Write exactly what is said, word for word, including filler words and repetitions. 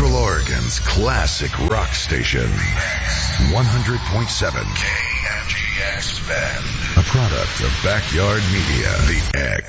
Central Oregon's classic rock station. one hundred point seven K M G X Bend. A product of Backyard Media. The X.